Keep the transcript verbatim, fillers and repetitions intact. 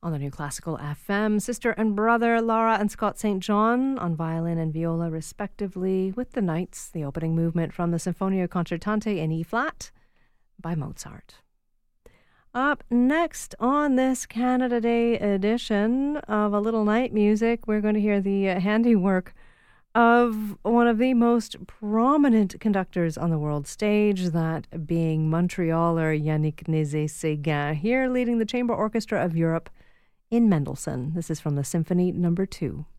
On the New Classical F M, sister and brother Laura and Scott Saint John on violin and viola respectively, with the Knights, the opening movement from the Sinfonia Concertante in E-flat by Mozart. Up next on this Canada Day edition of A Little Night Music, we're going to hear the uh, handiwork of one of the most prominent conductors on the world stage, that being Montrealer Yannick Nézet-Séguin, here leading the Chamber Orchestra of Europe in Mendelssohn. This is from the Symphony Number Two.